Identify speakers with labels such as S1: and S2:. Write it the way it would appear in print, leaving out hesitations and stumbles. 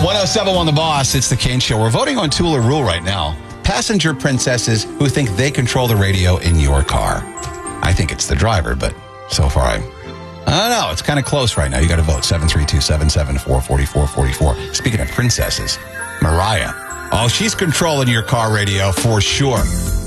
S1: 107 The Boss. It's the Kane Show. We're voting on Tool or Rule right now. Passenger princesses who think they control the radio in your car. I think it's the driver, but so far I don't know. It's kind of close right now. You got to vote. 732-774-4444. Speaking of princesses, Mariah. Oh, she's controlling your car radio for sure.